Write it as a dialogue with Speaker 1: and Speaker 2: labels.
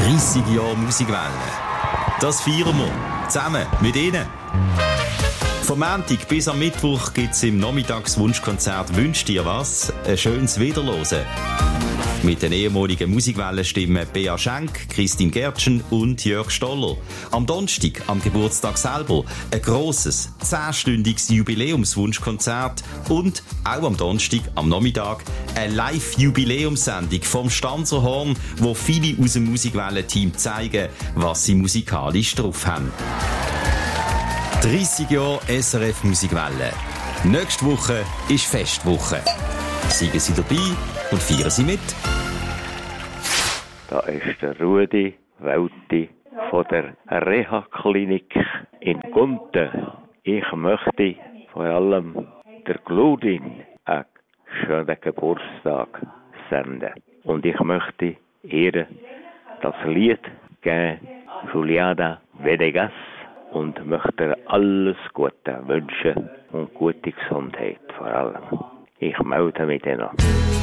Speaker 1: 30 Jahre Musikwelle. Das feiern wir. Zusammen mit Ihnen. Vom Montag bis am Mittwoch gibt es im Nachmittagswunschkonzert «Wünsch dir was?» ein schönes Wiederhören. Mit den ehemaligen Musikwellenstimmen Bea Schenk, Christine Gertschen und Jörg Stoller. Am Donnerstag, am Geburtstag selber, ein grosses, 10-stündiges Jubiläumswunschkonzert und auch am Donnerstag, am Nachmittag, eine Live-Jubiläumssendung vom Stanzerhorn, wo viele aus dem Musikwellen-Team zeigen, was sie musikalisch drauf haben. 30 Jahre SRF Musikwelle. Nächste Woche ist Festwoche. Seien Sie dabei und feiern Sie mit.
Speaker 2: Da ist der Rudi Welti von der Reha-Klinik in Gunten. Ich möchte vor allem der Claudine einen schönen Geburtstag senden. Und ich möchte ihr das Lied geben, Juliana Venegas, und möchte ihr alles Gute wünschen und gute Gesundheit vor allem. Ich melde mich dann noch.